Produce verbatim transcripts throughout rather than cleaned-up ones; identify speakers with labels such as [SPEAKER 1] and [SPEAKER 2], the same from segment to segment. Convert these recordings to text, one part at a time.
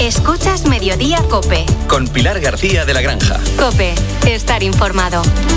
[SPEAKER 1] Escuchas Mediodía COPE.
[SPEAKER 2] Con Pilar García de la Granja.
[SPEAKER 1] COPE. Estar informado.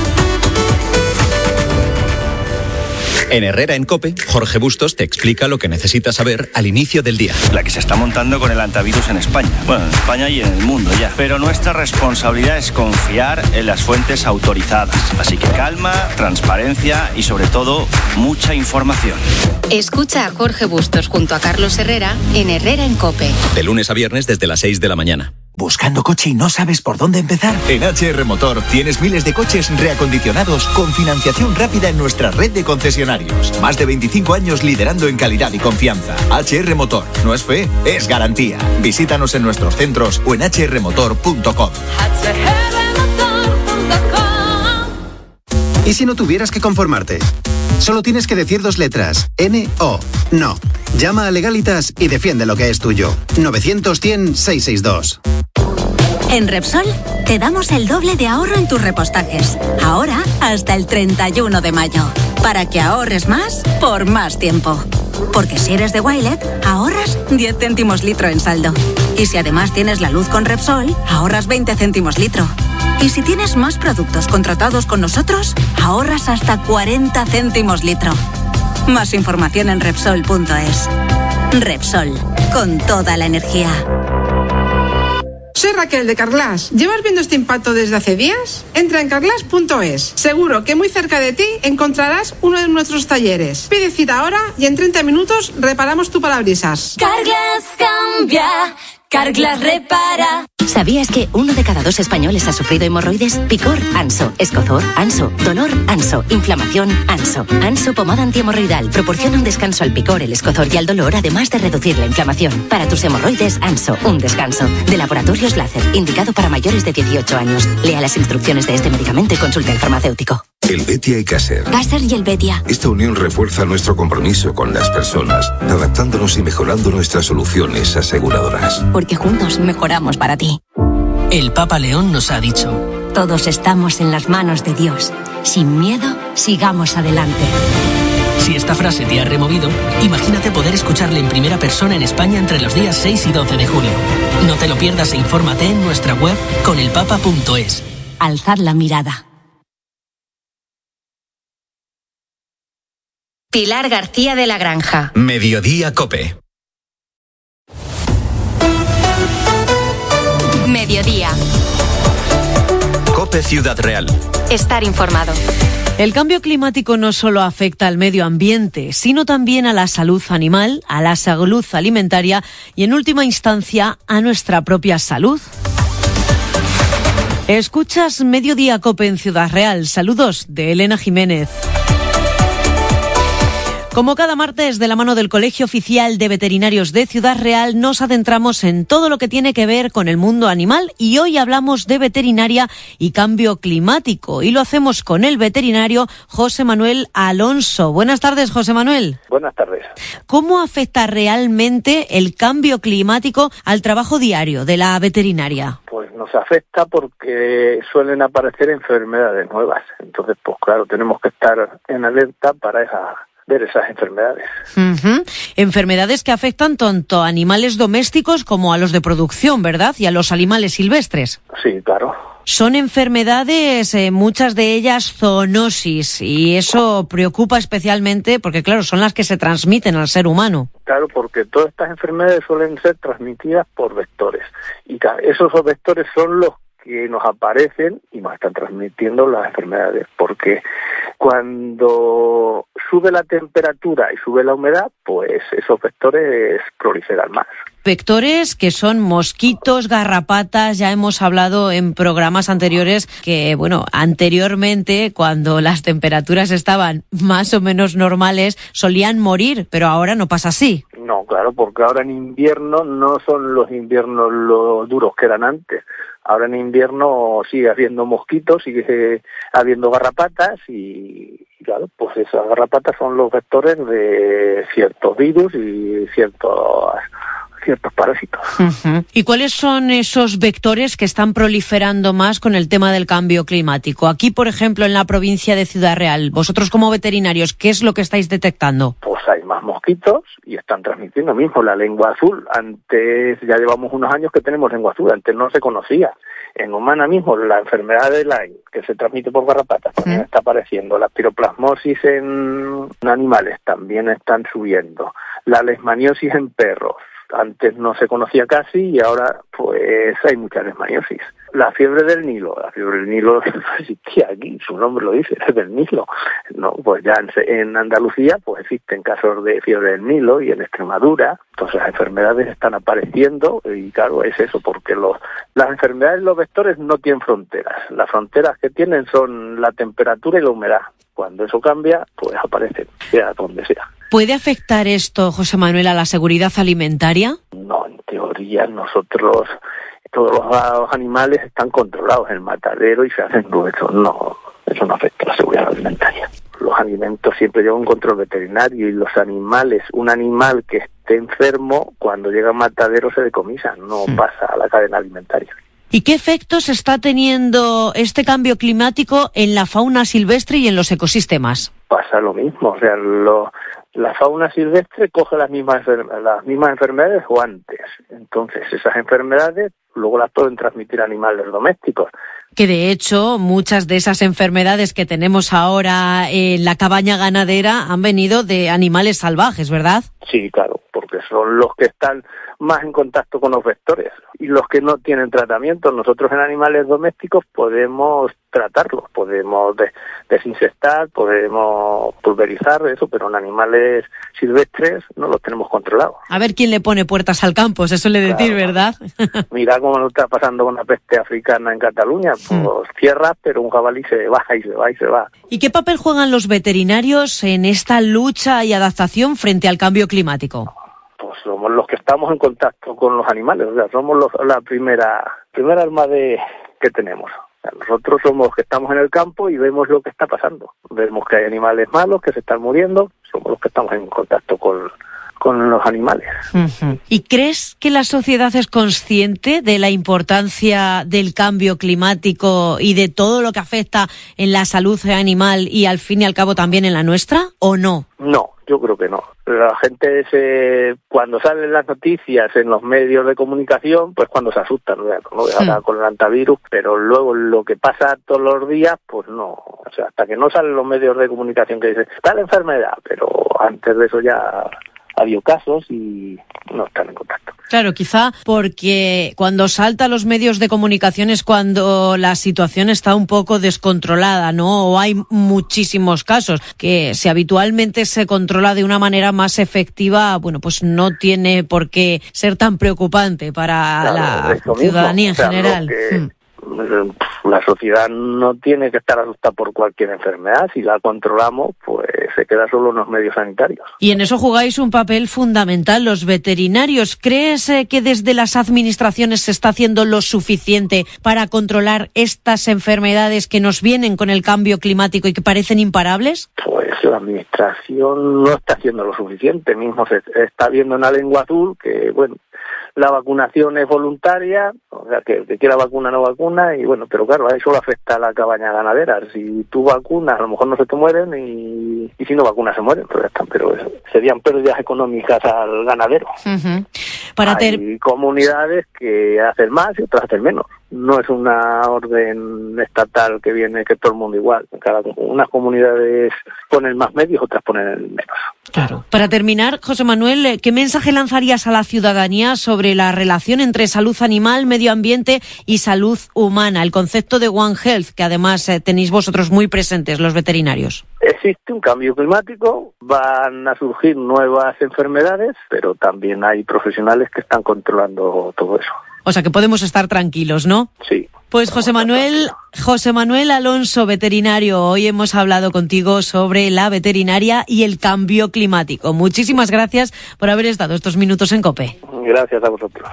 [SPEAKER 2] En Herrera en COPE, Jorge Bustos te explica lo que necesitas saber al inicio del día.
[SPEAKER 3] La que se está montando con el antivirus en España. Bueno, en España y en el mundo ya. Pero nuestra responsabilidad es confiar en las fuentes autorizadas. Así que calma, transparencia y sobre todo, mucha información.
[SPEAKER 1] Escucha a Jorge Bustos junto a Carlos Herrera en Herrera en COPE.
[SPEAKER 2] De lunes a viernes desde las seis de la mañana.
[SPEAKER 4] ¿Buscando coche y no sabes por dónde empezar? En H R Motor tienes miles de coches reacondicionados con financiación rápida en nuestra red de concesionarios. Más de veinticinco años liderando en calidad y confianza. H R Motor. No es fe, es garantía. Visítanos en nuestros centros o en h r motor punto com.
[SPEAKER 5] ¿Y si no tuvieras que conformarte? Solo tienes que decir dos letras. N O. No. Llama a Legalitas y defiende lo que es tuyo. novecientos cien seiscientos sesenta y dos.
[SPEAKER 6] En Repsol te damos el doble de ahorro en tus repostajes. Ahora hasta el treinta y uno de mayo. Para que ahorres más por más tiempo. Porque si eres de Wilet, ahorras diez céntimos litro en saldo. Y si además tienes la luz con Repsol, ahorras veinte céntimos litro. Y si tienes más productos contratados con nosotros, ahorras hasta cuarenta céntimos litro. Más información en Repsol punto es. Repsol, con toda la energía.
[SPEAKER 7] Soy Raquel de Carglass. ¿Llevas viendo este impacto desde hace días? Entra en carglass punto es. Seguro que muy cerca de ti encontrarás uno de nuestros talleres. Pide cita ahora y en treinta minutos reparamos tu parabrisas.
[SPEAKER 8] Carglass cambia, Carglass repara.
[SPEAKER 9] ¿Sabías que uno de cada dos españoles ha sufrido hemorroides? Picor, Anso. Escozor, Anso. Dolor, Anso. Inflamación, Anso. Anso pomada antihemorroidal proporciona un descanso al picor, el escozor y al dolor, además de reducir la inflamación. Para tus hemorroides, Anso, un descanso. De Laboratorios Láser, indicado para mayores de dieciocho años. Lea las instrucciones de este medicamento y consulte al farmacéutico.
[SPEAKER 10] El Betia y Caser.
[SPEAKER 6] Caser y el Betia.
[SPEAKER 10] Esta unión refuerza nuestro compromiso con las personas, adaptándonos y mejorando nuestras soluciones aseguradoras.
[SPEAKER 6] Porque juntos mejoramos para ti.
[SPEAKER 11] El Papa León nos ha dicho:
[SPEAKER 6] todos estamos en las manos de Dios. Sin miedo, sigamos adelante.
[SPEAKER 11] Si esta frase te ha removido, imagínate poder escucharle en primera persona en España entre los días seis y doce de julio. No te lo pierdas e infórmate en nuestra web con el papa punto es.
[SPEAKER 6] Alzad la mirada.
[SPEAKER 1] Pilar García de la Granja.
[SPEAKER 2] Mediodía COPE.
[SPEAKER 1] Mediodía.
[SPEAKER 2] COPE Ciudad Real.
[SPEAKER 1] Estar informado.
[SPEAKER 12] El cambio climático no solo afecta al medio ambiente, sino también a la salud animal, a la salud alimentaria y, en última instancia, a nuestra propia salud. Escuchas Mediodía COPE en Ciudad Real. Saludos de Elena Jiménez. Como cada martes, de la mano del Colegio Oficial de Veterinarios de Ciudad Real, nos adentramos en todo lo que tiene que ver con el mundo animal y hoy hablamos de veterinaria y cambio climático y lo hacemos con el veterinario José Manuel Alonso. Buenas tardes, José Manuel.
[SPEAKER 13] Buenas tardes.
[SPEAKER 12] ¿Cómo afecta realmente el cambio climático al trabajo diario de la veterinaria?
[SPEAKER 13] Pues nos afecta porque suelen aparecer enfermedades nuevas. Entonces, pues claro, tenemos que estar en alerta para esa... ver esas enfermedades.
[SPEAKER 12] Uh-huh. Enfermedades que afectan tanto a animales domésticos como a los de producción, ¿verdad? Y a los animales silvestres.
[SPEAKER 13] Sí, claro.
[SPEAKER 12] Son enfermedades, eh, muchas de ellas zoonosis, y eso preocupa especialmente porque, claro, son las que se transmiten al ser humano.
[SPEAKER 13] Claro, porque todas estas enfermedades suelen ser transmitidas por vectores. Y esos vectores son los que nos aparecen y nos están transmitiendo las enfermedades, porque cuando sube la temperatura y sube la humedad, pues esos vectores proliferan más.
[SPEAKER 12] Vectores que son mosquitos, garrapatas, ya hemos hablado en programas anteriores que, bueno, anteriormente, cuando las temperaturas estaban más o menos normales, solían morir, pero ahora no pasa así.
[SPEAKER 13] No, claro, porque ahora en invierno no son los inviernos los duros que eran antes. Ahora en invierno sigue habiendo mosquitos, sigue habiendo garrapatas y, claro, pues esas garrapatas son los vectores de ciertos virus y ciertos, ciertos parásitos.
[SPEAKER 12] Uh-huh. ¿Y cuáles son esos vectores que están proliferando más con el tema del cambio climático? Aquí, por ejemplo, en la provincia de Ciudad Real, vosotros como veterinarios, ¿qué es lo que estáis detectando?
[SPEAKER 13] Pues hay más mosquitos y están transmitiendo mismo la lengua azul. Antes, ya llevamos unos años que tenemos lengua azul, antes no se conocía. En humana mismo, la enfermedad de Lyme, que se transmite por garrapatas, también ¿Mm? está apareciendo. La piroplasmosis en animales también están subiendo. La leishmaniosis en perros, antes no se conocía casi y ahora pues hay mucha leishmaniosis. La fiebre del Nilo, la fiebre del Nilo no existía aquí, su nombre lo dice, es del Nilo. No, pues ya en, en Andalucía pues existen casos de fiebre del Nilo y en Extremadura. Entonces las enfermedades están apareciendo y claro, es eso, porque los, las enfermedades, los vectores no tienen fronteras. Las fronteras que tienen son la temperatura y la humedad. Cuando eso cambia, pues aparecen, sea donde sea.
[SPEAKER 12] ¿Puede afectar esto, José Manuel, a la seguridad alimentaria?
[SPEAKER 13] No, en teoría nosotros, todos los animales están controlados en el matadero y se hacen nuestros. No, eso no afecta a la seguridad alimentaria. Los alimentos siempre llevan un control veterinario y los animales, un animal que esté enfermo, cuando llega al matadero se decomisa, no sí. pasa a la cadena alimentaria.
[SPEAKER 12] ¿Y qué efectos está teniendo este cambio climático en la fauna silvestre y en los ecosistemas?
[SPEAKER 13] Pasa lo mismo, o sea, lo, la fauna silvestre coge las mismas, las mismas enfermedades o antes. Entonces, esas enfermedades luego las pueden transmitir animales domésticos.
[SPEAKER 12] Que de hecho, muchas de esas enfermedades que tenemos ahora en la cabaña ganadera han venido de animales salvajes, ¿verdad?
[SPEAKER 13] Sí, claro, porque son los que están más en contacto con los vectores y los que no tienen tratamiento. Nosotros en animales domésticos podemos tratarlos, podemos des- desinsectar, podemos pulverizar eso, pero en animales silvestres no los tenemos controlados.
[SPEAKER 12] A ver quién le pone puertas al campo, se suele decir, claro, ¿verdad?
[SPEAKER 13] Mira cómo nos está pasando con la peste africana en Cataluña, pues mm. cierras, pero un jabalí se va y se va y se va.
[SPEAKER 12] ¿Y qué papel juegan los veterinarios en esta lucha y adaptación frente al cambio climático?
[SPEAKER 13] Pues somos los que estamos en contacto con los animales, o sea, somos los, la primera primera arma de que tenemos. O sea, nosotros somos los que estamos en el campo y vemos lo que está pasando. Vemos que hay animales malos que se están muriendo, somos los que estamos en contacto con, con los animales.
[SPEAKER 12] Uh-huh. ¿Y crees que la sociedad es consciente de la importancia del cambio climático y de todo lo que afecta en la salud animal y al fin y al cabo también en la nuestra, o no?
[SPEAKER 13] No. Yo creo que no. La gente se, cuando salen las noticias en los medios de comunicación, pues cuando se asustan, ¿no? Ahora con el antivirus, pero luego lo que pasa todos los días, pues no. O sea, hasta que no salen los medios de comunicación que dicen, está la enfermedad, pero antes de eso ya ha habido casos y no están en contacto.
[SPEAKER 12] Claro, quizá porque cuando salta a los medios de comunicación es cuando la situación está un poco descontrolada, ¿no? O hay muchísimos casos que si habitualmente se controla de una manera más efectiva, bueno, pues no tiene por qué ser tan preocupante para claro, la ciudadanía
[SPEAKER 13] mismo.
[SPEAKER 12] en general.
[SPEAKER 13] O sea, lo que... La sociedad no tiene que estar asustada por cualquier enfermedad. Si la controlamos, pues se queda solo en los medios sanitarios.
[SPEAKER 12] Y en eso jugáis un papel fundamental los veterinarios. ¿Crees eh, que desde las administraciones se está haciendo lo suficiente para controlar estas enfermedades que nos vienen con el cambio climático y que parecen imparables?
[SPEAKER 13] Pues la administración no está haciendo lo suficiente. Mismo se está viendo una lengua azul que, bueno, la vacunación es voluntaria, o sea, que el que quiera vacuna no vacuna, y bueno, pero claro, eso le afecta a la cabaña ganadera. Si tú vacunas, a lo mejor no se te mueren, y, y si no vacunas se mueren, pero, están, pero eso, serían pérdidas económicas al ganadero.
[SPEAKER 12] Uh-huh. Para ter-
[SPEAKER 13] Hay comunidades que hacen más y otras hacen menos. No es una orden estatal que viene que todo el mundo igual. Cada, unas comunidades ponen más medios, otras ponen menos.
[SPEAKER 12] Claro. Para terminar, José Manuel, ¿qué mensaje lanzarías a la ciudadanía sobre la relación entre salud animal, medio ambiente y salud humana? El concepto de One Health, que además eh, tenéis vosotros muy presentes, los veterinarios.
[SPEAKER 13] Existe un cambio climático, van a surgir nuevas enfermedades, pero también hay profesionales que están controlando todo eso.
[SPEAKER 12] O sea que podemos estar tranquilos, ¿no?
[SPEAKER 13] Sí.
[SPEAKER 12] Pues José Manuel, José Manuel Alonso, veterinario, hoy hemos hablado contigo sobre la veterinaria y el cambio climático. Muchísimas gracias por haber estado estos minutos en COPE.
[SPEAKER 13] Gracias a vosotros.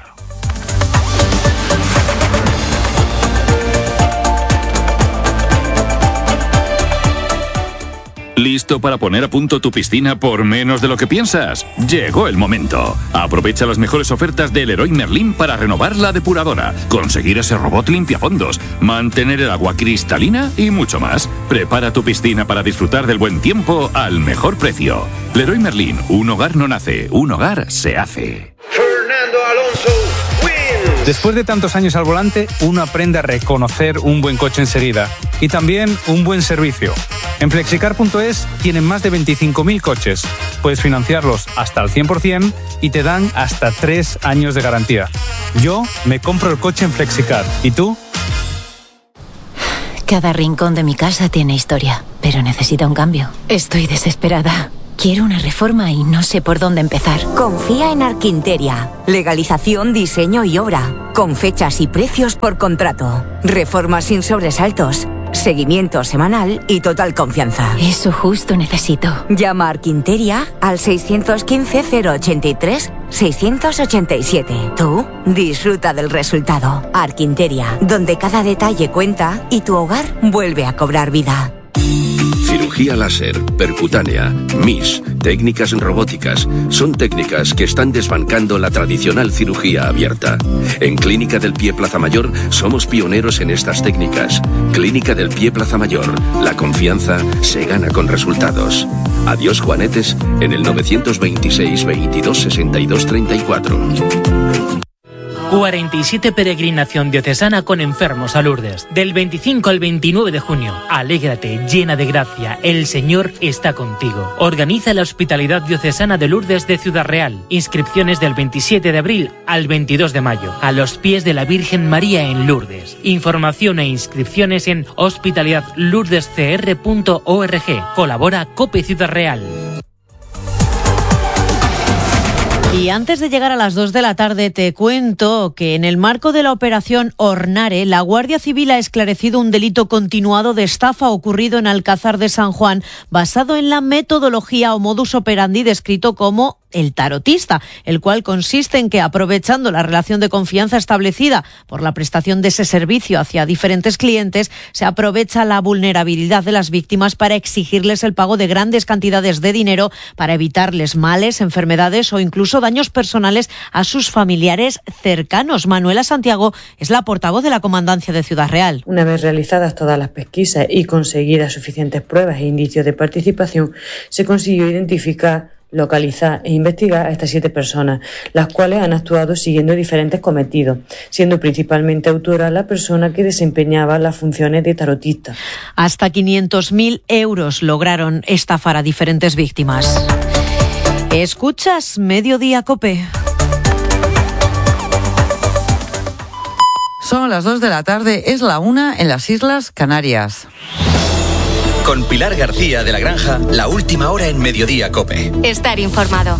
[SPEAKER 14] ¿Listo para poner a punto tu piscina por menos de lo que piensas? Llegó el momento. Aprovecha las mejores ofertas del Leroy Merlin para renovar la depuradora, conseguir ese robot limpiafondos, mantener el agua cristalina y mucho más. Prepara tu piscina para disfrutar del buen tiempo al mejor precio. Leroy Merlin, un hogar no nace, un hogar se hace.
[SPEAKER 15] Fernando Alonso wins.
[SPEAKER 16] Después de tantos años al volante, uno aprende a reconocer un buen coche enseguida y también un buen servicio. En flexicar punto es tienen más de veinticinco mil coches. Puedes financiarlos hasta el cien por ciento y te dan hasta tres años de garantía. Yo me compro el coche en Flexicar. ¿Y tú?
[SPEAKER 9] Cada rincón de mi casa tiene historia, pero necesita un cambio. Estoy desesperada. Quiero una reforma y no sé por dónde empezar.
[SPEAKER 17] Confía en Arquinteria. Legalización, diseño y obra. Con fechas y precios por contrato. Reformas sin sobresaltos. Seguimiento semanal y total confianza.
[SPEAKER 9] Eso justo necesito.
[SPEAKER 17] Llama a Arquinteria al seiscientos quince cero ochenta y tres seiscientos ochenta y siete. Tú disfruta del resultado. Arquinteria, donde cada detalle cuenta y tu hogar vuelve a cobrar vida.
[SPEAKER 18] Cirugía láser, percutánea, M I S, técnicas robóticas, son técnicas que están desbancando la tradicional cirugía abierta. En Clínica del Pie Plaza Mayor somos pioneros en estas técnicas. Clínica del Pie Plaza Mayor, la confianza se gana con resultados. Adiós Juanetes en el novecientos veintiséis veintidós sesenta y dos treinta y cuatro.
[SPEAKER 19] cuarenta y siete Peregrinación Diocesana con Enfermos a Lourdes. Del veinticinco al veintinueve de junio. Alégrate, llena de gracia. El Señor está contigo. Organiza la Hospitalidad Diocesana de Lourdes de Ciudad Real. Inscripciones del veintisiete de abril al veintidós de mayo. A los pies de la Virgen María en Lourdes. Información e inscripciones en hospitalidad lourdes c r punto org. Colabora COPE Ciudad Real.
[SPEAKER 12] Y antes de llegar a las dos de la tarde te cuento que en el marco de la operación Ornare, la Guardia Civil ha esclarecido un delito continuado de estafa ocurrido en Alcázar de San Juan, basado en la metodología o modus operandi descrito como el tarotista, el cual consiste en que, aprovechando la relación de confianza establecida por la prestación de ese servicio hacia diferentes clientes, se aprovecha la vulnerabilidad de las víctimas para exigirles el pago de grandes cantidades de dinero para evitarles males, enfermedades o incluso daños personales a sus familiares cercanos. Manuela Santiago es la portavoz de la Comandancia de Ciudad Real.
[SPEAKER 20] Una vez realizadas todas las pesquisas y conseguidas suficientes pruebas e indicios de participación, se consiguió identificar, localizar e investigar a estas siete personas, las cuales han actuado siguiendo diferentes cometidos, siendo principalmente autora la persona que desempeñaba las funciones de tarotista.
[SPEAKER 12] Hasta quinientos mil euros lograron estafar a diferentes víctimas. ¿Escuchas Mediodía COPE?
[SPEAKER 21] Son las dos de la tarde, es la una en las Islas Canarias.
[SPEAKER 2] Con Pilar García de la Granja, la última hora en Mediodía COPE.
[SPEAKER 1] Estar informado.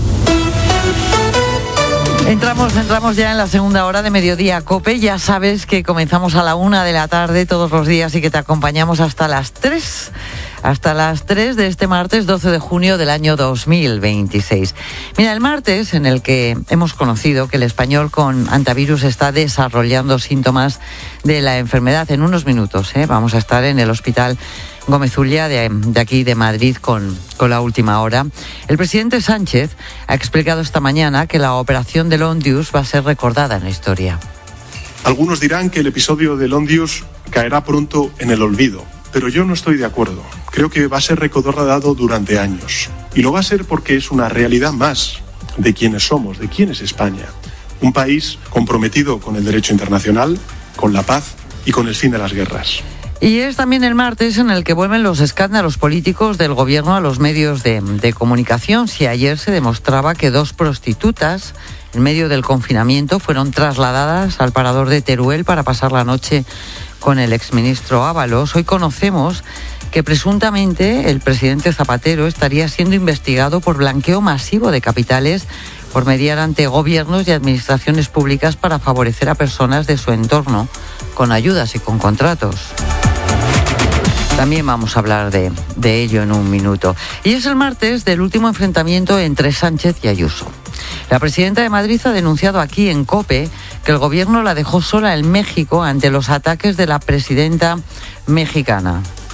[SPEAKER 21] Entramos, entramos ya en la segunda hora de Mediodía COPE. Ya sabes que comenzamos a la una de la tarde todos los días y que te acompañamos hasta las tres. Hasta las tres de este martes doce de junio del año dos mil veintiséis. Mira, el martes en el que hemos conocido que el español con antivirus está desarrollando síntomas de la enfermedad. En unos minutos, ¿eh? Vamos a estar en el Hospital Gómez Ulla de, de aquí de Madrid con, con la última hora. El presidente Sánchez ha explicado esta mañana que la operación de Londius va a ser recordada en la historia.
[SPEAKER 22] Algunos dirán que el episodio de Londius caerá pronto en el olvido, pero yo no estoy de acuerdo. Creo que va a ser recordado durante años. Y lo va a ser porque es una realidad más de quiénes somos, de quién es España. Un país comprometido con el derecho internacional, con la paz y con el fin de las guerras.
[SPEAKER 21] Y es también el martes en el que vuelven los escándalos políticos del gobierno a los medios de, de comunicación. Si ayer se demostraba que dos prostitutas, en medio del confinamiento, fueron trasladadas al parador de Teruel para pasar la noche con el exministro Ábalos, hoy conocemos que presuntamente el presidente Zapatero estaría siendo investigado por blanqueo masivo de capitales por mediar ante gobiernos y administraciones públicas para favorecer a personas de su entorno con ayudas y con contratos. También vamos a hablar de, de ello en un minuto. Y es el martes del último enfrentamiento entre Sánchez y Ayuso. La presidenta de Madrid ha denunciado aquí en COPE que el gobierno la dejó sola en México ante los ataques de la presidenta mexicana.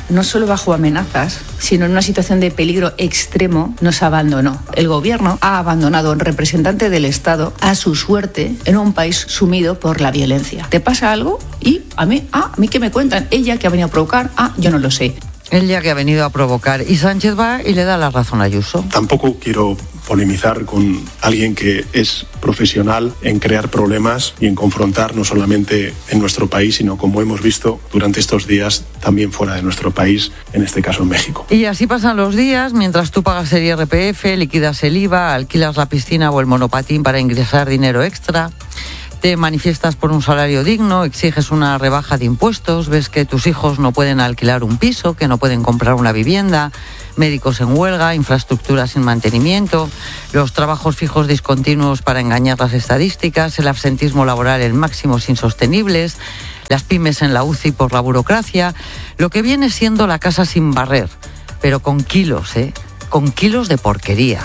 [SPEAKER 3] no solo bajo amenazas, sino en una situación de peligro extremo, nos abandonó. El gobierno ha abandonado a un representante del Estado a su suerte en un país sumido por la violencia. ¿Te pasa algo? Y a mí, ah, a mí que me cuentan, ella que ha venido a provocar, ah, yo no lo sé.
[SPEAKER 21] Él ya que ha venido a provocar. Y Sánchez va y le da la razón a Ayuso.
[SPEAKER 22] Tampoco quiero polemizar con alguien que es profesional en crear problemas y en confrontar no solamente en nuestro país, sino como hemos visto durante estos días también fuera de nuestro país, en este caso en México.
[SPEAKER 21] Y así pasan los días mientras tú pagas el I R P F, liquidas el I V A, alquilas la piscina o el monopatín para ingresar dinero extra. Te manifiestas por un salario digno, exiges una rebaja de impuestos, ves que tus hijos no pueden alquilar un piso, que no pueden comprar una vivienda, médicos en huelga, infraestructuras sin mantenimiento, los trabajos fijos discontinuos para engañar las estadísticas, el absentismo laboral en máximos insostenibles, las pymes en la U C I por la burocracia, lo que viene siendo la casa sin barrer, pero con kilos, ¿eh? Con kilos de porquería.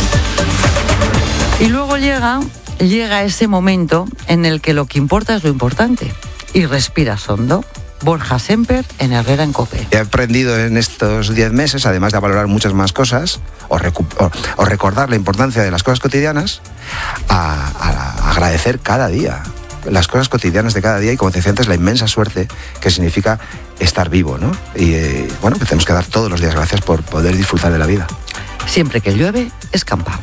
[SPEAKER 21] Y luego llega... Llega ese momento en el que lo que importa es lo importante. Y respiras hondo. Borja Semper en Herrera en COPE.
[SPEAKER 4] He aprendido en estos diez meses, además de valorar muchas más cosas, o, recu- o, o recordar la importancia de las cosas cotidianas, a, a agradecer cada día las cosas cotidianas de cada día y, como te decía antes, la inmensa suerte que significa estar vivo, ¿no? Y eh, bueno, que tenemos que dar todos los días gracias por poder disfrutar de la vida.
[SPEAKER 21] Siempre que llueve, escampa.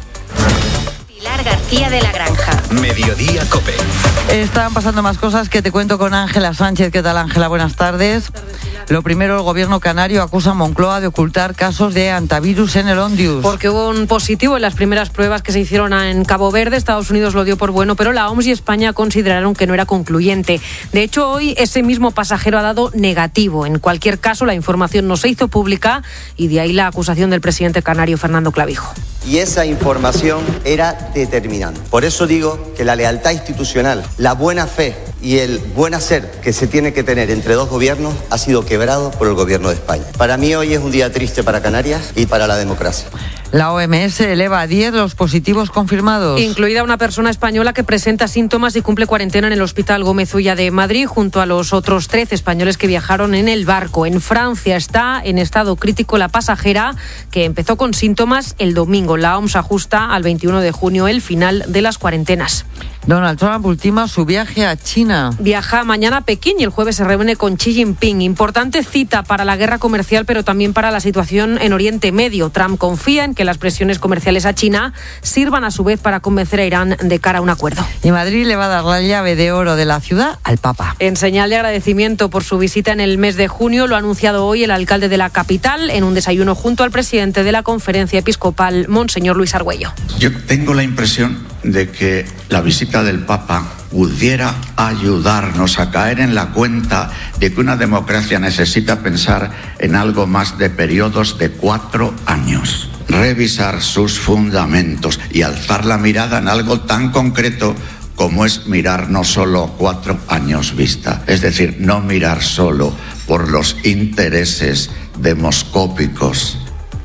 [SPEAKER 1] Pilar García de la Granja.
[SPEAKER 2] Mediodía COPE.
[SPEAKER 21] Están pasando más cosas que te cuento con Ángela Sánchez. ¿Qué tal, Ángela? Buenas tardes. Lo primero, el gobierno canario acusa a Moncloa de ocultar casos de hantavirus en el Ondius.
[SPEAKER 23] Porque hubo un positivo en las primeras pruebas que se hicieron en Cabo Verde. Estados Unidos lo dio por bueno, pero la O M S y España consideraron que no era concluyente. De hecho, hoy ese mismo pasajero ha dado negativo. En cualquier caso, la información no se hizo pública y de ahí la acusación del presidente canario Fernando Clavijo.
[SPEAKER 24] Y esa información era determinante. Por eso digo que la lealtad institucional, la buena fe y el buen hacer que se tiene que tener entre dos gobiernos ha sido quebrado por el gobierno de España. Para mí hoy es un día triste para Canarias y para la democracia.
[SPEAKER 21] La O M S eleva a diez los positivos confirmados.
[SPEAKER 23] Incluida una persona española que presenta síntomas y cumple cuarentena en el Hospital Gómez Ulla de Madrid, junto a los otros trece españoles que viajaron en el barco. En Francia está en estado crítico la pasajera que empezó con síntomas el domingo. La O M S ajusta al veintiuno de junio el final de las cuarentenas.
[SPEAKER 21] Donald Trump ultima su viaje a China.
[SPEAKER 23] Viaja mañana a Pekín y el jueves se reúne con Xi Jinping. Importante cita para la guerra comercial, pero también para la situación en Oriente Medio. Trump confía en que las presiones comerciales a China sirvan a su vez para convencer a Irán de cara a un acuerdo.
[SPEAKER 21] Y Madrid le va a dar la llave de oro de la ciudad al Papa.
[SPEAKER 23] En señal de agradecimiento por su visita en el mes de junio, lo ha anunciado hoy el alcalde de la capital en un desayuno junto al presidente de la Conferencia Episcopal, Monseñor Luis Argüello.
[SPEAKER 25] Yo tengo la impresión de que la visita del Papa pudiera ayudarnos a caer en la cuenta de que una democracia necesita pensar en algo más de periodos de cuatro años, revisar sus fundamentos y alzar la mirada en algo tan concreto como es mirar no solo cuatro años vista, es decir, no mirar solo por los intereses demoscópicos.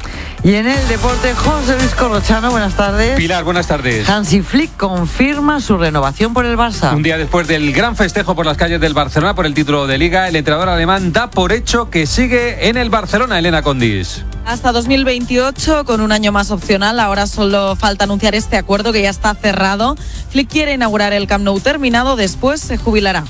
[SPEAKER 21] Y en el deporte, José Luis Corrochano, buenas tardes.
[SPEAKER 26] Pilar, buenas tardes.
[SPEAKER 21] Hansi Flick confirma su renovación por el Barça.
[SPEAKER 26] Un día después del gran festejo por las calles del Barcelona por el título de Liga, el entrenador alemán da por hecho que sigue en el Barcelona. Elena Condis.
[SPEAKER 27] Hasta dos mil veintiocho, con un año más opcional. Ahora solo falta anunciar este acuerdo que ya está cerrado. Flick quiere inaugurar el Camp Nou terminado, después se jubilará.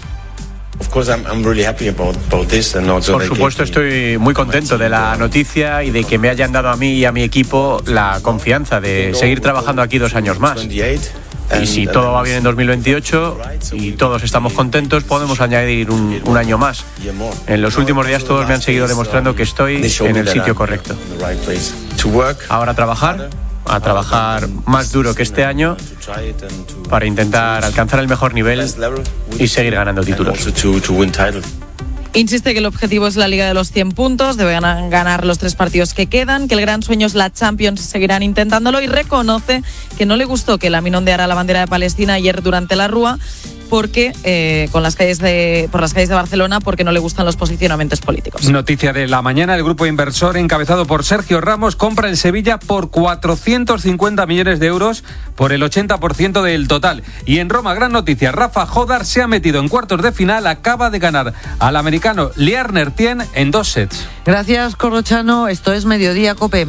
[SPEAKER 28] Por supuesto, estoy muy contento de la noticia y de que me hayan dado a mí y a mi equipo la confianza de seguir trabajando aquí dos años más. Y si todo va bien en dos mil veintiocho y todos estamos contentos, podemos añadir un, un año más. En los últimos días todos me han seguido demostrando que estoy en el sitio correcto. Ahora a trabajar, a trabajar más duro que este año para intentar alcanzar el mejor nivel y seguir ganando títulos.
[SPEAKER 27] Insiste que el objetivo es la Liga de los cien puntos, deben ganar los tres partidos que quedan, que el gran sueño es la Champions, seguirán intentándolo, y reconoce que no le gustó que Lamine ondeara la bandera de Palestina ayer durante la Rúa porque eh, con las calles de, por las calles de Barcelona porque no le gustan los posicionamientos políticos.
[SPEAKER 26] Noticia de la mañana, el grupo inversor encabezado por Sergio Ramos compra el Sevilla por cuatrocientos cincuenta millones de euros, por el ochenta por ciento del total. Y en Roma, gran noticia, Rafa Jodar se ha metido en cuartos de final, acaba de ganar al americano Lier Nertien en dos sets.
[SPEAKER 21] Gracias, Corrochano. Esto es Mediodía COPE.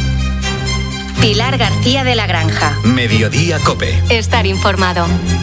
[SPEAKER 1] Pilar García de la Granja.
[SPEAKER 2] Mediodía COPE.
[SPEAKER 1] Estar informado.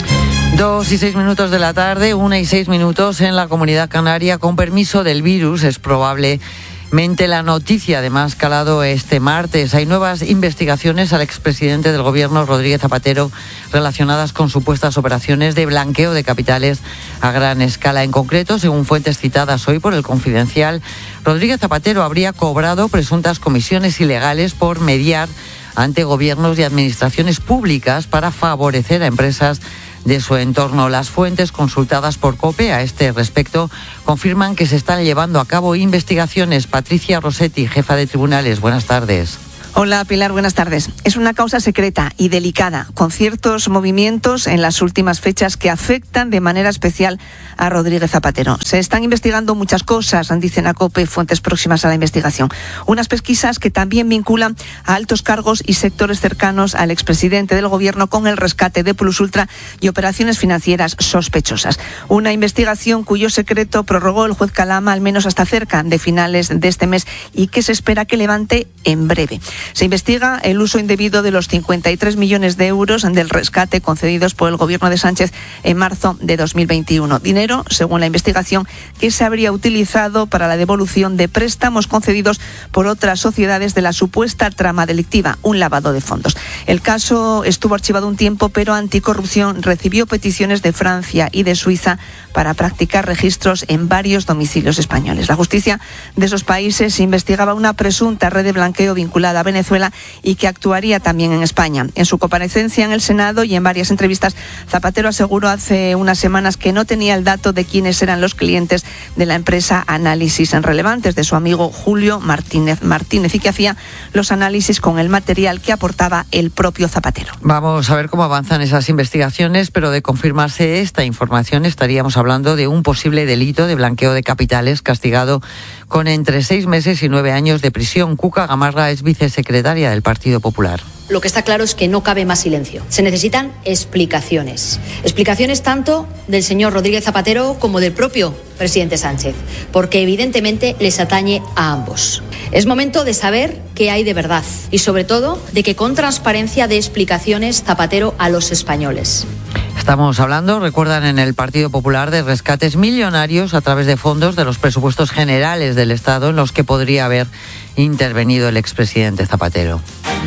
[SPEAKER 21] Dos y seis minutos de la tarde, una y seis minutos en la Comunidad Canaria. Con permiso del virus, es probablemente la noticia de más calado este martes. Hay nuevas investigaciones al expresidente del Gobierno, Rodríguez Zapatero, relacionadas con supuestas operaciones de blanqueo de capitales a gran escala. En concreto, según fuentes citadas hoy por El Confidencial, Rodríguez Zapatero habría cobrado presuntas comisiones ilegales por mediar ante gobiernos y administraciones públicas para favorecer a empresas de su entorno. Las fuentes consultadas por COPE a este respecto confirman que se están llevando a cabo investigaciones. Patricia Rossetti, jefa de tribunales, buenas tardes.
[SPEAKER 5] Hola Pilar, buenas tardes. Es una causa secreta y delicada, con ciertos movimientos en las últimas fechas que afectan de manera especial a Rodríguez Zapatero. Se están investigando muchas cosas, dicen a COPE fuentes próximas a la investigación. Unas pesquisas que también vinculan a altos cargos y sectores cercanos al expresidente del Gobierno con el rescate de Plus Ultra y operaciones financieras sospechosas. Una investigación cuyo secreto prorrogó el juez Calama al menos hasta cerca de finales de este mes y que se espera que levante en breve. Se investiga el uso indebido de los cincuenta y tres millones de euros del rescate concedidos por el Gobierno de Sánchez en marzo de dos mil veintiuno. Dinero, según la investigación, que se habría utilizado para la devolución de préstamos concedidos por otras sociedades de la supuesta trama delictiva, un lavado de fondos. El caso estuvo archivado un tiempo, pero Anticorrupción recibió peticiones de Francia y de Suiza para practicar registros en varios domicilios españoles. La justicia de esos países investigaba una presunta red de blanqueo vinculada a Venezuela y que actuaría también en España. En su comparecencia en el Senado y en varias entrevistas, Zapatero aseguró hace unas semanas que no tenía el dato de quiénes eran los clientes de la empresa Análisis Relevantes de su amigo Julio Martínez Martínez y que hacía los análisis con el material que aportaba el propio Zapatero.
[SPEAKER 21] Vamos a ver cómo avanzan esas investigaciones, pero de confirmarse esta información estaríamos hablando de un posible delito de blanqueo de capitales castigado con entre seis meses y nueve años de prisión. Cuca Gamarra es vicesecretaria del Partido Popular.
[SPEAKER 6] Lo que está claro es que no cabe más silencio. Se necesitan explicaciones. Explicaciones tanto del señor Rodríguez Zapatero como del propio presidente Sánchez, porque evidentemente les atañe a ambos. Es momento de saber qué hay de verdad y sobre todo de que con transparencia dé explicaciones Zapatero a los españoles.
[SPEAKER 21] Estamos hablando, recuerdan, en el Partido Popular de rescates millonarios a través de fondos de los presupuestos generales del Estado en los que podría haber intervenido el expresidente Zapatero.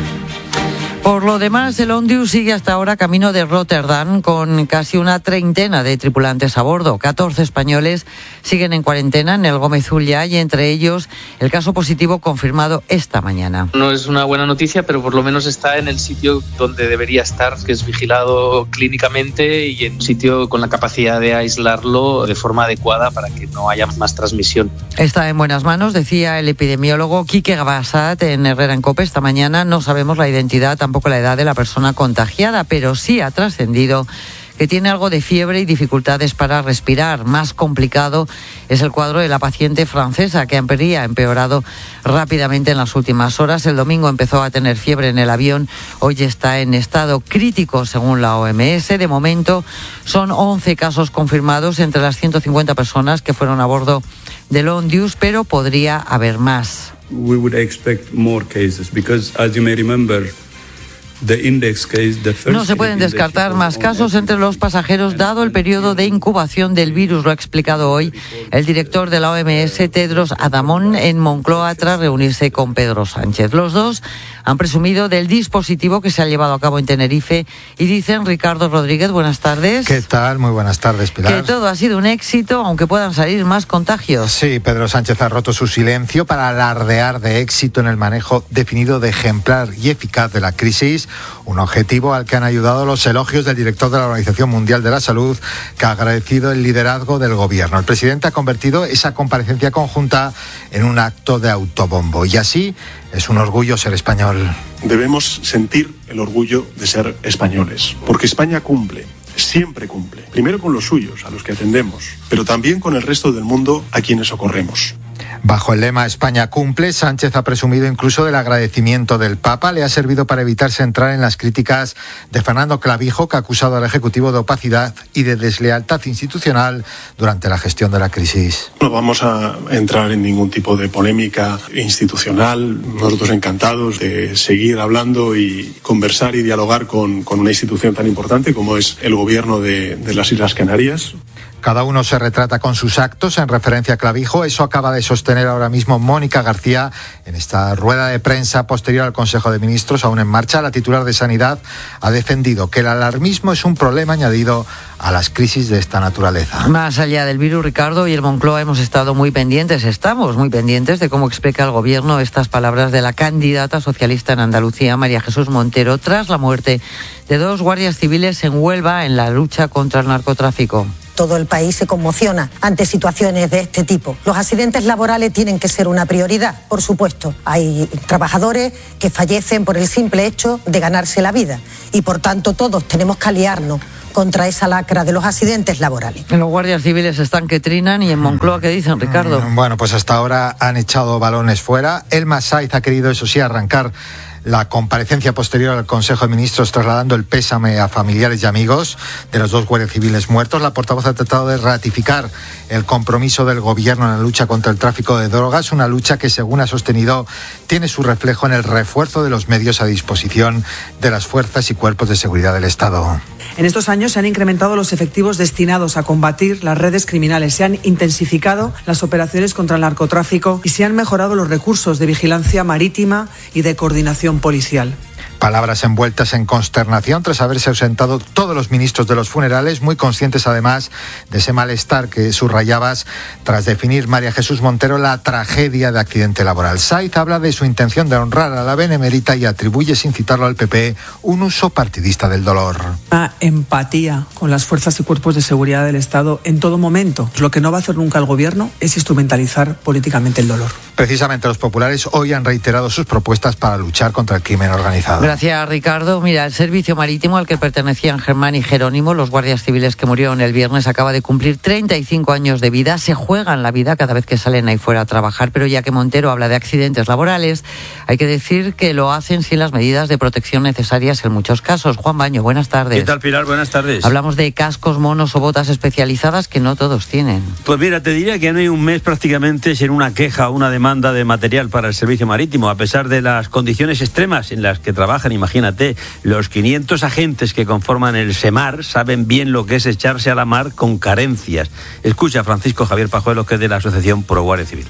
[SPEAKER 21] Por lo demás, el Ondius sigue hasta ahora camino de Rotterdam con casi una treintena de tripulantes a bordo. catorce españoles siguen en cuarentena en el Gómez Ulla y entre ellos el caso positivo confirmado esta mañana.
[SPEAKER 7] No es una buena noticia, pero por lo menos está en el sitio donde debería estar, que es vigilado clínicamente y en un sitio con la capacidad de aislarlo de forma adecuada para que no haya más transmisión.
[SPEAKER 21] Está en buenas manos, decía el epidemiólogo Quique Gabasat en Herrera en COPE esta mañana. No sabemos la identidad, tampoco la edad de la persona contagiada, pero sí ha trascendido que tiene algo de fiebre y dificultades para respirar. Más complicado es el cuadro de la paciente francesa, que habría empeorado rápidamente en las últimas horas. El domingo empezó a tener fiebre en el avión, hoy está en estado crítico según la O M S. De momento son once casos confirmados entre las ciento cincuenta personas que fueron a bordo del Ondius, pero podría haber más.
[SPEAKER 8] We would expect more cases because, as you may remember,
[SPEAKER 21] no se pueden descartar más casos entre los pasajeros dado el periodo de incubación del virus, lo ha explicado hoy el director de la O M S, Tedros Adhanom, en Moncloa tras reunirse con Pedro Sánchez. Los dos han presumido del dispositivo que se ha llevado a cabo en Tenerife y dicen, Ricardo Rodríguez, buenas tardes.
[SPEAKER 10] ¿Qué tal? Muy buenas tardes, Pilar.
[SPEAKER 21] Que todo ha sido un éxito, aunque puedan salir más contagios.
[SPEAKER 10] Sí, Pedro Sánchez ha roto su silencio para alardear de éxito en el manejo definido de ejemplar y eficaz de la crisis. Un objetivo al que han ayudado los elogios del director de la Organización Mundial de la Salud, que ha agradecido el liderazgo del gobierno. El presidente ha convertido esa comparecencia conjunta en un acto de autobombo y así es un orgullo ser español.
[SPEAKER 22] Debemos sentir el orgullo de ser españoles, porque España cumple. siempre cumple. Primero con los suyos, a los que atendemos, pero también con el resto del mundo a quienes socorremos.
[SPEAKER 10] Bajo el lema España cumple, Sánchez ha presumido incluso del agradecimiento del Papa. Le ha servido para evitarse entrar en las críticas de Fernando Clavijo, que ha acusado al Ejecutivo de opacidad y de deslealtad institucional durante la gestión de la crisis.
[SPEAKER 22] No vamos a entrar en ningún tipo de polémica institucional. Nosotros encantados de seguir hablando y conversar y dialogar con, con una institución tan importante como es el Gobierno de, de las Islas Canarias.
[SPEAKER 10] Cada uno se retrata con sus actos en referencia a Clavijo. Eso acaba de sostener ahora mismo Mónica García en esta rueda de prensa posterior al Consejo de Ministros aún en marcha. La titular de Sanidad ha defendido que el alarmismo es un problema añadido a las crisis de esta naturaleza.
[SPEAKER 21] Más allá del virus, Ricardo, y el Moncloa hemos estado muy pendientes, estamos muy pendientes de cómo explica el Gobierno estas palabras de la candidata socialista en Andalucía, María Jesús Montero, tras la muerte de dos guardias civiles en Huelva en la lucha contra el narcotráfico.
[SPEAKER 9] Todo el país se conmociona ante situaciones de este tipo. Los accidentes laborales tienen que ser una prioridad, por supuesto. Hay trabajadores que fallecen por el simple hecho de ganarse la vida y, por tanto, todos tenemos que aliarnos contra esa lacra de los accidentes laborales.
[SPEAKER 21] Los guardias civiles están que trinan y en Moncloa, ¿qué dicen, Ricardo?
[SPEAKER 10] Bueno, pues hasta ahora han echado balones fuera. Elma Saiz ha querido, eso sí, arrancar la comparecencia posterior al Consejo de Ministros trasladando el pésame a familiares y amigos de los dos guardias civiles muertos. La portavoz ha tratado de ratificar el compromiso del Gobierno en la lucha contra el tráfico de drogas, una lucha que, según ha sostenido, tiene su reflejo en el refuerzo de los medios a disposición de las fuerzas y cuerpos de seguridad del Estado.
[SPEAKER 11] En estos años se han incrementado los efectivos destinados a combatir las redes criminales, se han intensificado las operaciones contra el narcotráfico y se han mejorado los recursos de vigilancia marítima y de coordinación policial.
[SPEAKER 10] Palabras envueltas en consternación tras haberse ausentado todos los ministros de los funerales, muy conscientes además de ese malestar que subrayabas tras definir María Jesús Montero la tragedia de accidente laboral. Saiz habla de su intención de honrar a la benemérita y atribuye, sin citarlo al P P, un uso partidista del dolor.
[SPEAKER 11] Una empatía con las fuerzas y cuerpos de seguridad del Estado en todo momento. Lo que no va a hacer nunca el Gobierno es instrumentalizar políticamente el dolor.
[SPEAKER 10] Precisamente los populares hoy han reiterado sus propuestas para luchar contra el crimen organizado.
[SPEAKER 21] Gracias, Ricardo. Mira, el servicio marítimo al que pertenecían Germán y Jerónimo, los guardias civiles que murieron el viernes, acaba de cumplir treinta y cinco años de vida. Se juegan la vida cada vez que salen ahí fuera a trabajar, pero ya que Montero habla de accidentes laborales, hay que decir que lo hacen sin las medidas de protección necesarias en muchos casos. Juan Baño, buenas tardes.
[SPEAKER 13] ¿Qué tal, Pilar? Buenas tardes.
[SPEAKER 21] Hablamos de cascos, monos o botas especializadas que no todos tienen.
[SPEAKER 13] Pues mira, te diría que no hay un mes prácticamente sin una queja o una demanda de material para el servicio marítimo, a pesar de las condiciones extremas en las que trabajan. Imagínate, los quinientos agentes que conforman el SEMAR saben bien lo que es echarse a la mar con carencias. Escucha a Francisco Javier Pajuelo, que es de la Asociación Pro Guardia Civil.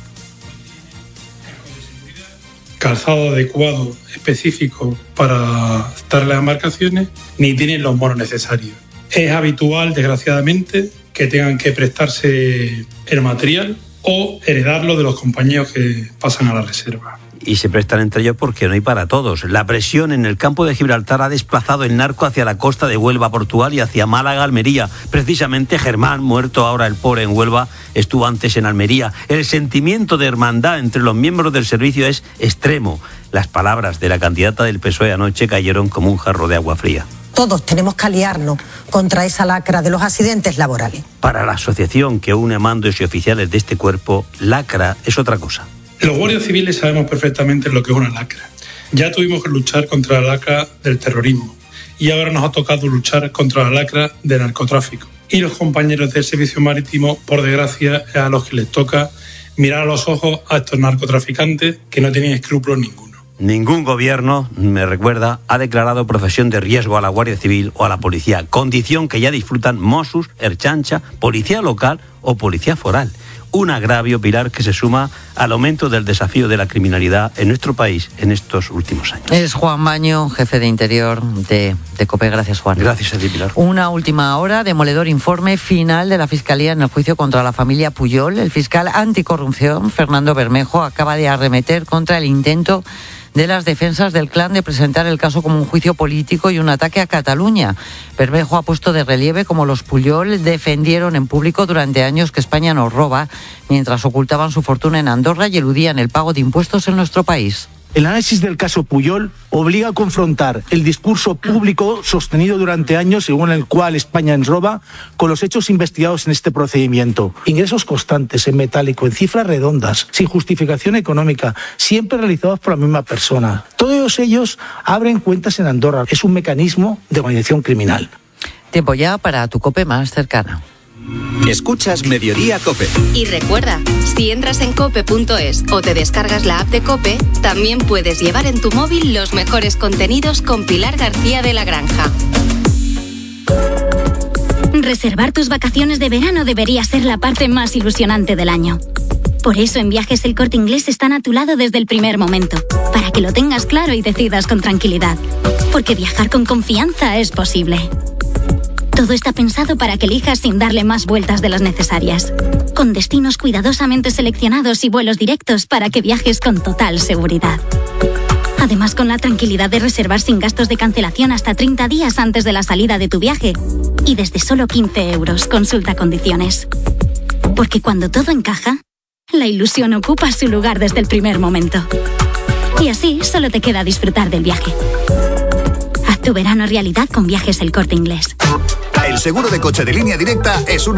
[SPEAKER 14] Calzado adecuado, específico para estar en las embarcaciones, ni tienen los monos necesarios. Es habitual, desgraciadamente, que tengan que prestarse el material o heredarlo de los compañeros que pasan a la reserva.
[SPEAKER 13] Y se prestan entre ellos porque no hay para todos. La presión en el campo de Gibraltar ha desplazado el narco hacia la costa de Huelva Portugal y hacia Málaga, Almería. Precisamente Germán, muerto ahora el pobre en Huelva, estuvo antes en Almería. El sentimiento de hermandad entre los miembros del servicio es extremo. Las palabras de la candidata del P S O E anoche cayeron como un jarro de agua fría.
[SPEAKER 9] Todos tenemos que aliarnos contra esa lacra de los accidentes laborales.
[SPEAKER 13] Para la asociación que une a mandos y oficiales de este cuerpo, lacra es otra cosa.
[SPEAKER 14] Los guardias civiles sabemos perfectamente lo que es una lacra. Ya tuvimos que luchar contra la lacra del terrorismo y ahora nos ha tocado luchar contra la lacra del narcotráfico. Y los compañeros del servicio marítimo, por desgracia, es a los que les toca mirar a los ojos a estos narcotraficantes que no tienen escrúpulos ninguno.
[SPEAKER 13] Ningún gobierno, me recuerda, ha declarado profesión de riesgo a la Guardia Civil o a la policía, condición que ya disfrutan Mossos, Ertzaintza, policía local o policía foral. Un agravio, Pilar, que se suma al aumento del desafío de la criminalidad en nuestro país en estos últimos años.
[SPEAKER 21] Es Juan Baño, jefe de Interior de, de COPE. Gracias, Juan.
[SPEAKER 13] Gracias a ti, Pilar.
[SPEAKER 21] Una última hora, demoledor informe final de la Fiscalía en el juicio contra la familia Pujol. El fiscal anticorrupción, Fernando Bermejo, acaba de arremeter contra el intento de las defensas del clan de presentar el caso como un juicio político y un ataque a Cataluña. Bermejo ha puesto de relieve cómo los Pujol defendieron en público durante años que España nos roba, mientras ocultaban su fortuna en Andorra y eludían el pago de impuestos en nuestro país.
[SPEAKER 3] El análisis del caso Pujol obliga a confrontar el discurso público sostenido durante años, según el cual España ens roba, con los hechos investigados en este procedimiento. Ingresos constantes en metálico, en cifras redondas, sin justificación económica, siempre realizados por la misma persona. Todos ellos abren cuentas en Andorra. Es un mecanismo de organización criminal.
[SPEAKER 21] Tiempo ya para tu COPE más cercana.
[SPEAKER 2] Escuchas Mediodía COPE.
[SPEAKER 1] Y recuerda, si entras en cope punto es o te descargas la app de COPE, también puedes llevar en tu móvil los mejores contenidos con Pilar García de la Granja.
[SPEAKER 12] Reservar tus vacaciones de verano debería ser la parte más ilusionante del año. Por eso en Viajes El Corte Inglés están a tu lado desde el primer momento, para que lo tengas claro y decidas con tranquilidad. Porque viajar con confianza es posible. Todo está pensado para que elijas sin darle más vueltas de las necesarias. Con destinos cuidadosamente seleccionados y vuelos directos para que viajes con total seguridad. Además, con la tranquilidad de reservar sin gastos de cancelación hasta treinta días antes de la salida de tu viaje. Y desde solo quince euros, consulta condiciones. Porque cuando todo encaja, la ilusión ocupa su lugar desde el primer momento. Y así solo te queda disfrutar del viaje. Haz tu verano realidad con Viajes El Corte Inglés.
[SPEAKER 15] El seguro de coche de Línea Directa es una